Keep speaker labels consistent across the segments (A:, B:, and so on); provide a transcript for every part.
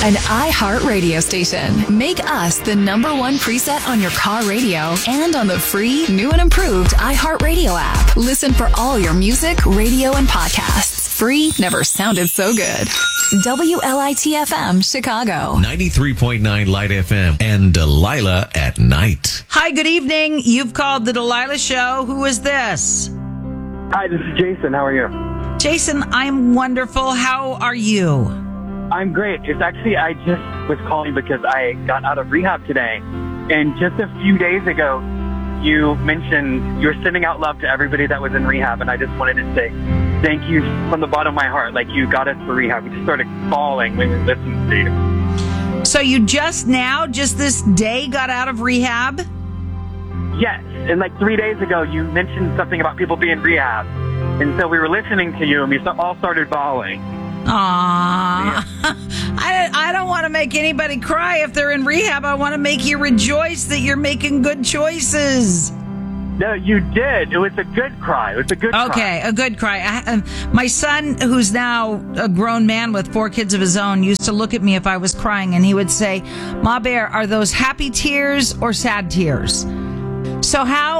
A: an iHeart radio station. Make us the #1 preset on your car radio and on the free, new and improved iHeart Radio app. Listen for all your music, radio, and podcasts. Free never sounded so good. WLIT-FM, Chicago.
B: 93.9 Light FM and Delilah at night.
C: Hi, good evening. You've called the Delilah Show. Who is this?
D: Hi, this is Jason. How are you?
C: Jason, I'm wonderful. How are you?
D: I'm great. It's actually, I just was calling because I got out of rehab today. And just a few days ago, you mentioned you were sending out love to everybody that was in rehab. And I just wanted to say thank you from the bottom of my heart. Like, you got us for rehab. We just started bawling when we listened to you.
C: So you just this day got out of rehab?
D: Yes. And like 3 days ago, you mentioned something about people being in rehab. And so we were listening to you, and we all started bawling.
C: Aww. I don't want to make anybody cry if they're in rehab. I want to make you rejoice that you're making good choices.
D: No, you did. It was a good cry. It was a good cry.
C: Okay, a good cry. My son, who's now a grown man with 4 kids of his own, used to look at me if I was crying, and he would say, "Ma Bear, are those happy tears or sad tears?" So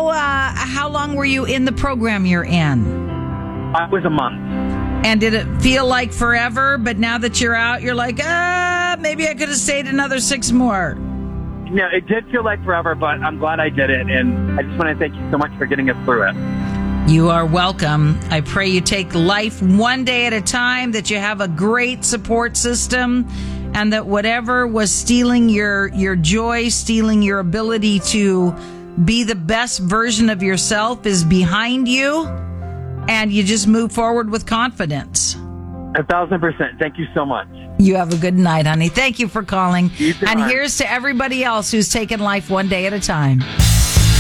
C: how long were you in the program you're in?
D: It was a month.
C: And did it feel like forever? But now that you're out, you're like, maybe I could have stayed another 6 more.
D: No, it did feel like forever, but I'm glad I did it. And I just want to thank you so much for getting us through it.
C: You are welcome. I pray you take life one day at a time, that you have a great support system, and that whatever was stealing your joy, stealing your ability to be the best version of yourself is behind you, and you just move forward with confidence.
D: 1,000%. Thank you so much.
C: You have a good night, honey. Thank you for calling.
D: You too,
C: and
D: hon.
C: here's to everybody else who's taking life one day at a time.